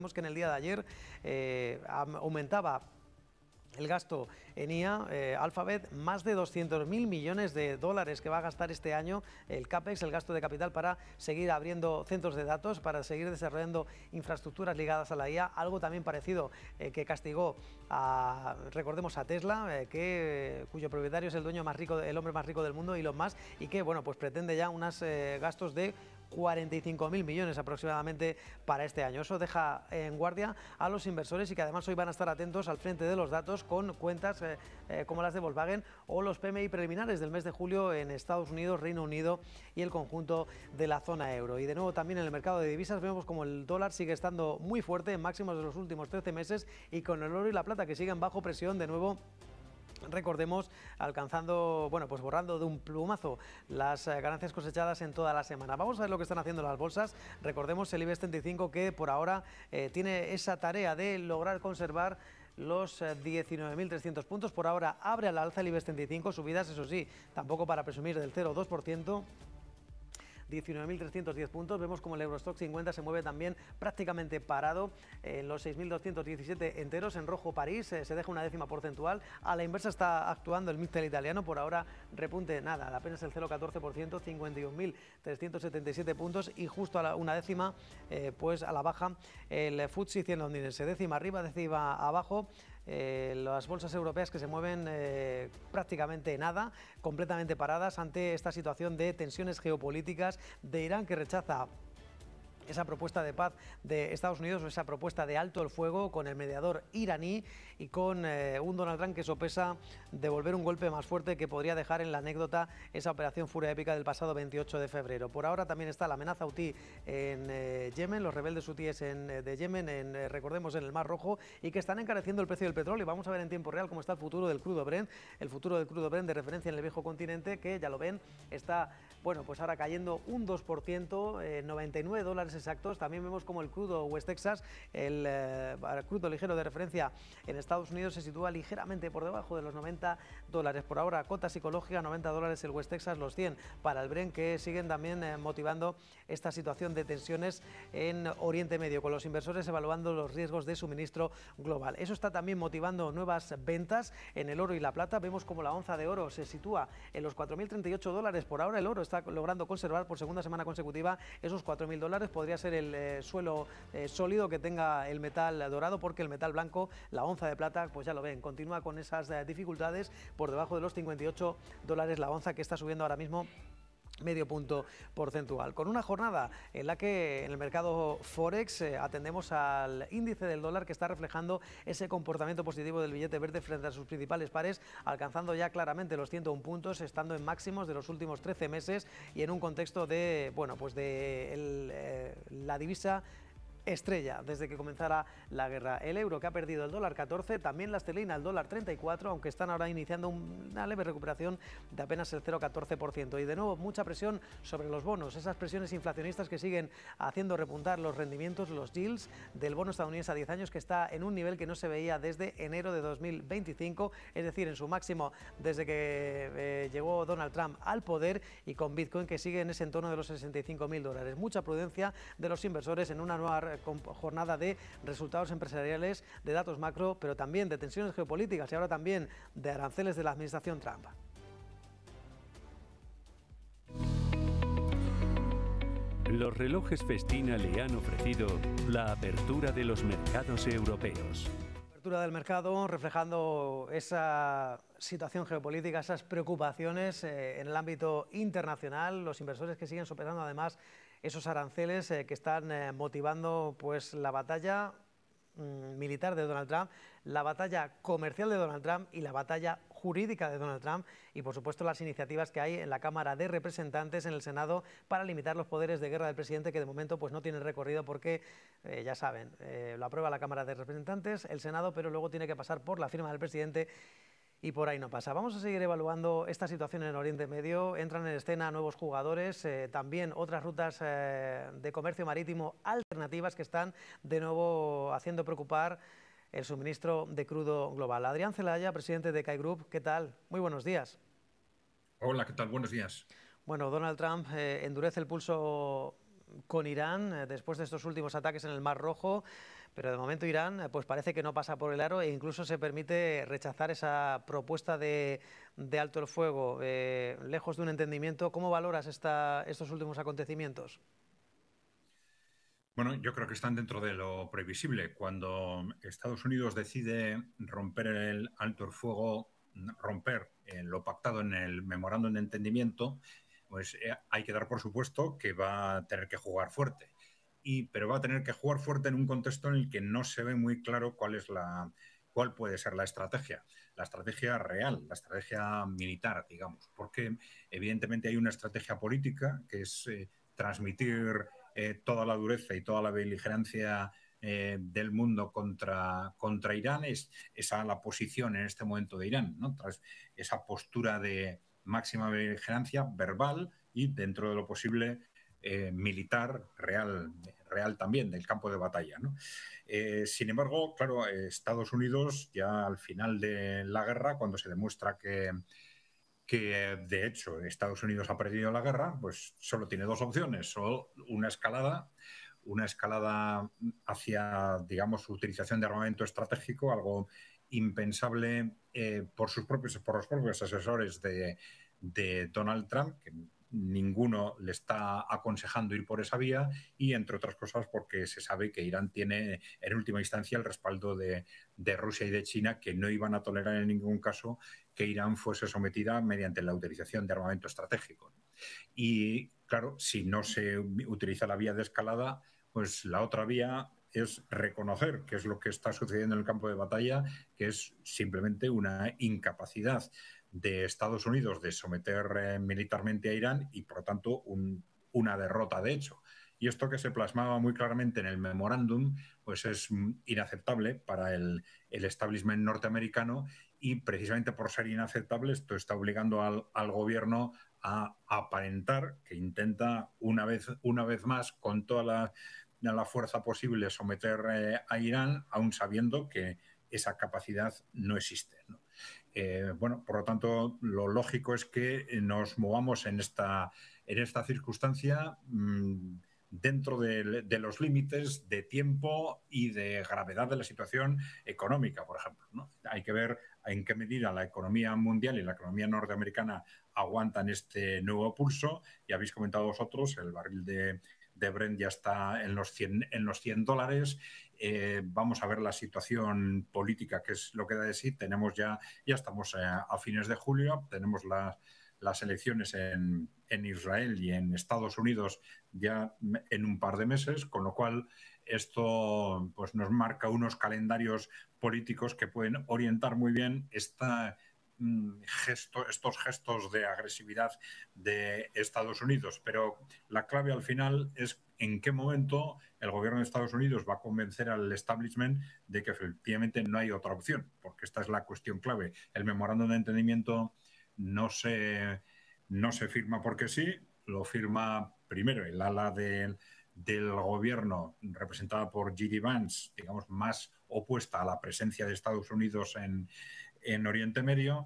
Vemos que en el día de ayer aumentaba el gasto en IA, Alphabet, más de 200.000 millones de dólares que va a gastar este año el CAPEX, el gasto de capital, para seguir abriendo centros de datos, para seguir desarrollando infraestructuras ligadas a la IA, algo también parecido que castigó recordemos, a Tesla, cuyo propietario es el dueño más rico, el hombre más rico del mundo, Elon Musk, y que bueno, pues pretende ya unos gastos de 45.000 millones aproximadamente para este año. Eso deja en guardia a los inversores y que además hoy van a estar atentos al frente de los datos con cuentas como las de Volkswagen o los PMI preliminares del mes de julio en Estados Unidos, Reino Unido y el conjunto de la zona euro. Y de nuevo también en el mercado de divisas vemos como el dólar sigue estando muy fuerte en máximos de los últimos 13 meses y con el oro y la plata que siguen bajo presión de nuevo. Recordemos, alcanzando, bueno, pues borrando de un plumazo las ganancias cosechadas en toda la semana. Vamos a ver lo que están haciendo las bolsas. Recordemos el IBEX 35 que por ahora tiene esa tarea de lograr conservar los 19.300 puntos. Por ahora abre al alza el IBEX 35, subidas, eso sí, tampoco para presumir, del 0,2%. 19.310 puntos. Vemos como el Eurostoxx 50 se mueve también prácticamente parado en los 6.217 enteros. En rojo París se deja una décima porcentual. A la inversa está actuando el MIXTEL italiano. Por ahora repunte nada, apenas el 0,14%, 51.377 puntos. Y justo a una décima, pues a la baja, el FTSE 100 londinense. Décima arriba, décima abajo. Las bolsas europeas que se mueven prácticamente nada, completamente paradas ante esta situación de tensiones geopolíticas, de Irán que rechaza esa propuesta de paz de Estados Unidos o esa propuesta de alto el fuego con el mediador iraní y con un Donald Trump que sopesa devolver un golpe más fuerte que podría dejar en la anécdota esa operación Furia Épica del pasado 28 de febrero. Por ahora también está la amenaza hutí en Yemen, los rebeldes hutíes de Yemen, recordemos, en el Mar Rojo, y que están encareciendo el precio del petróleo. Y vamos a ver en tiempo real cómo está el futuro del crudo Brent, de referencia en el viejo continente, que ya lo ven, está, bueno, pues ahora cayendo un 2%, 99 dólares exactos. También vemos como el crudo West Texas, el crudo ligero de referencia en Estados Unidos, se sitúa ligeramente por debajo de los 90 dólares. Por ahora, cota psicológica, 90 dólares el West Texas, los 100 para el Brent, que siguen también motivando esta situación de tensiones en Oriente Medio, con los inversores evaluando los riesgos de suministro global. Eso está también motivando nuevas ventas en el oro y la plata. Vemos como la onza de oro se sitúa en los 4.038 dólares. Por ahora el oro está logrando conservar por segunda semana consecutiva esos 4.000 dólares. Podría ser el suelo sólido que tenga el metal dorado, porque el metal blanco, la onza de plata, pues ya lo ven, continúa con esas dificultades por debajo de los 58 dólares la onza, que está subiendo ahora mismo medio punto porcentual, con una jornada en la que en el mercado Forex atendemos al índice del dólar que está reflejando ese comportamiento positivo del billete verde frente a sus principales pares, alcanzando ya claramente los 101 puntos, estando en máximos de los últimos 13 meses y en un contexto de, bueno, pues de la divisa estrella desde que comenzara la guerra. El euro, que ha perdido el dólar 14, también la esterlina, el dólar 34, aunque están ahora iniciando una leve recuperación de apenas el 0,14%. Y de nuevo mucha presión sobre los bonos, esas presiones inflacionistas que siguen haciendo repuntar los rendimientos, los yields del bono estadounidense a 10 años, que está en un nivel que no se veía desde enero de 2025, es decir, en su máximo desde que llegó Donald Trump al poder, y con Bitcoin que sigue en ese entorno de los 65.000 dólares. Mucha prudencia de los inversores en una nueva jornada de resultados empresariales, de datos macro, pero también de tensiones geopolíticas y ahora también de aranceles de la administración Trump. Los relojes Festina le han ofrecido la apertura de los mercados europeos. Apertura del mercado reflejando esa situación geopolítica, esas preocupaciones en el ámbito internacional, los inversores que siguen sopesando además esos aranceles que están motivando pues la batalla militar de Donald Trump, la batalla comercial de Donald Trump y la batalla jurídica de Donald Trump, y por supuesto las iniciativas que hay en la Cámara de Representantes, en el Senado, para limitar los poderes de guerra del presidente, que de momento pues no tienen recorrido porque, ya saben, lo aprueba la Cámara de Representantes, el Senado, pero luego tiene que pasar por la firma del presidente y por ahí no pasa. Vamos a seguir evaluando esta situación en Oriente Medio. Entran en escena nuevos jugadores, también otras rutas de comercio marítimo alternativas que están de nuevo haciendo preocupar el suministro de crudo global. Adrián Celaya, presidente de CAI Group, ¿qué tal? Muy buenos días. Hola, ¿qué tal? Buenos días. Bueno, Donald Trump endurece el pulso con Irán después de estos últimos ataques en el Mar Rojo. Pero de momento Irán pues parece que no pasa por el aro e incluso se permite rechazar esa propuesta de alto el fuego, lejos de un entendimiento. ¿Cómo valoras estos últimos acontecimientos? Bueno, yo creo que están dentro de lo previsible. Cuando Estados Unidos decide romper el alto el fuego, romper lo pactado en el memorándum de entendimiento, pues hay que dar por supuesto que va a tener que jugar fuerte. Pero va a tener que jugar fuerte en un contexto en el que no se ve muy claro cuál puede ser la estrategia real, la estrategia militar, digamos, porque evidentemente hay una estrategia política que es transmitir toda la dureza y toda la beligerancia del mundo contra Irán. Es esa la posición en este momento de Irán, ¿no? Tras esa postura de máxima beligerancia verbal y, dentro de lo posible, militar real también, del campo de batalla, ¿no? Sin embargo, claro, Estados Unidos ya al final de la guerra, cuando se demuestra que de hecho Estados Unidos ha perdido la guerra, pues solo tiene dos opciones: o una escalada hacia, digamos, su utilización de armamento estratégico, algo impensable por los propios asesores de Donald Trump, que ninguno le está aconsejando ir por esa vía, y entre otras cosas porque se sabe que Irán tiene en última instancia el respaldo de Rusia y de China, que no iban a tolerar en ningún caso que Irán fuese sometida mediante la utilización de armamento estratégico. Y claro, si no se utiliza la vía de escalada, pues la otra vía es reconocer qué es lo que está sucediendo en el campo de batalla, que es simplemente una incapacidad de Estados Unidos de someter militarmente a Irán y, por lo tanto, una derrota de hecho. Y esto, que se plasmaba muy claramente en el memorándum, pues es inaceptable para el establishment norteamericano, y precisamente por ser inaceptable esto está obligando al gobierno a aparentar que intenta una vez más, con toda la fuerza posible, someter a Irán, aún sabiendo que esa capacidad no existe, ¿no? Bueno, por lo tanto, lo lógico es que nos movamos en esta circunstancia dentro de los límites de tiempo y de gravedad de la situación económica, por ejemplo, ¿no? Hay que ver en qué medida la economía mundial y la economía norteamericana aguantan este nuevo pulso. Ya habéis comentado vosotros, el barril de Brent ya está en los $100. Vamos a ver la situación política, que es lo que da de sí. Ya estamos a fines de julio, tenemos las elecciones en Israel y en Estados Unidos ya en un par de meses, con lo cual esto pues nos marca unos calendarios políticos que pueden orientar muy bien estos gestos de agresividad de Estados Unidos. Pero la clave al final es en qué momento el gobierno de Estados Unidos va a convencer al establishment de que efectivamente no hay otra opción, porque esta es la cuestión clave. El memorándum de entendimiento no se firma porque sí, lo firma primero el ala del gobierno, representada por J.D. Vance, digamos, más opuesta a la presencia de Estados Unidos en Oriente Medio,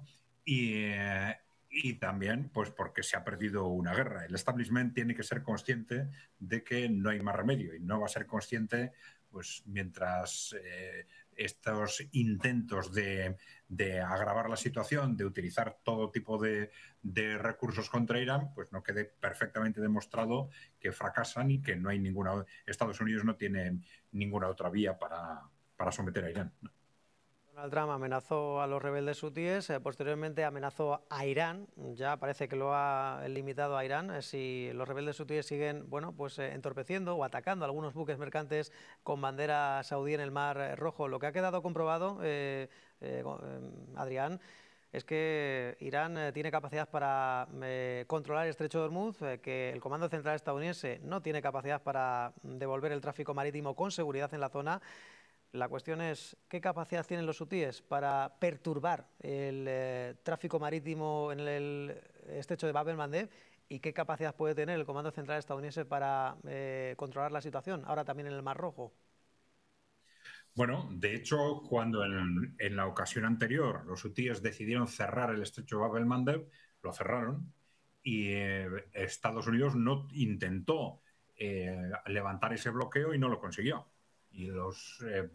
y también pues porque se ha perdido una guerra. El establishment tiene que ser consciente de que no hay más remedio, y no va a ser consciente pues mientras estos intentos de agravar la situación, de utilizar todo tipo de recursos contra Irán, pues no quede perfectamente demostrado que fracasan y que no hay Estados Unidos no tiene ninguna otra vía para someter a Irán, ¿no? Donald Trump amenazó a los rebeldes hutíes, posteriormente amenazó a Irán, ya parece que lo ha limitado a Irán. Si los rebeldes hutíes siguen, bueno, pues entorpeciendo o atacando a algunos buques mercantes con bandera saudí en el Mar Rojo, lo que ha quedado comprobado, Adrián, es que Irán tiene capacidad para controlar el estrecho de Hormuz, que el Comando Central estadounidense no tiene capacidad para devolver el tráfico marítimo con seguridad en la zona. La cuestión es, ¿qué capacidad tienen los hutíes para perturbar el tráfico marítimo en el estrecho de Bab el-Mandeb? ¿Y qué capacidad puede tener el Comando Central estadounidense para controlar la situación, ahora también en el Mar Rojo? Bueno, de hecho, cuando en la ocasión anterior los hutíes decidieron cerrar el estrecho de Bab el-Mandeb, lo cerraron, y Estados Unidos no intentó levantar ese bloqueo y no lo consiguió. y los